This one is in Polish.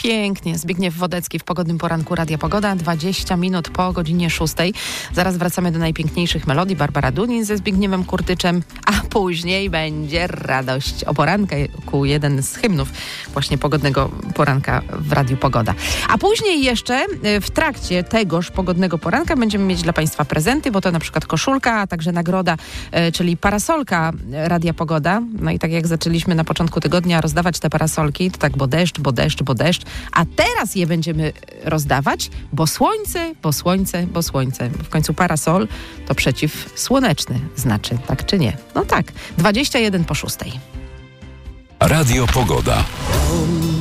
Pięknie. Zbigniew Wodecki w pogodnym poranku Radia Pogoda. 20 minut po godzinie 6. Zaraz wracamy do najpiękniejszych melodii. Barbara Dunin ze Zbigniewem Kurtyczem, a później będzie radość o poranku. Jeden z hymnów właśnie pogodnego poranka w Radiu Pogoda. A później jeszcze w trakcie tegoż pogodnego poranka będziemy mieć dla Państwa prezenty, bo to na przykład koszulka, a także nagroda, czyli parasolka Radia Pogoda. No i tak jak zaczęliśmy na początku tygodnia rozdawać te parasolki, to tak bo deszcz, bo deszcz, bo deszcz. A teraz je będziemy rozdawać, bo słońce, bo słońce, bo słońce. W końcu parasol to przeciwsłoneczny znaczy, tak czy nie? No tak, 21 po 6. Radio Pogoda.